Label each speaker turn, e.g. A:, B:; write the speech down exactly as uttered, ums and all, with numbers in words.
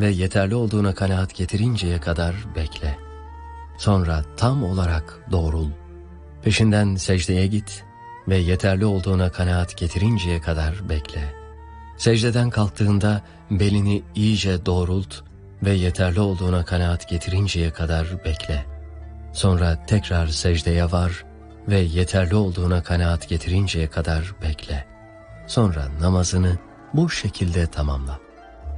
A: ve yeterli olduğuna kanaat getirinceye kadar bekle. Sonra tam olarak doğrul. Peşinden secdeye git ve yeterli olduğuna kanaat getirinceye kadar bekle. Secdeden kalktığında belini iyice doğrult ve yeterli olduğuna kanaat getirinceye kadar bekle. Sonra tekrar secdeye var ve yeterli olduğuna kanaat getirinceye kadar bekle. Sonra namazını bu şekilde tamamla.